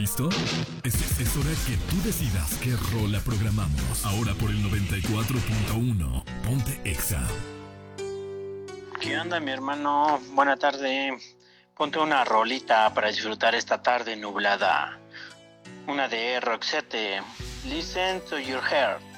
listo? Es hora que tú decidas qué rola programamos. Ahora por el 94.1. Ponte Exa. ¿Qué onda, mi hermano? Buena tarde. Ponte una rolita para disfrutar esta tarde nublada. Una de Roxette. Listen to your heart.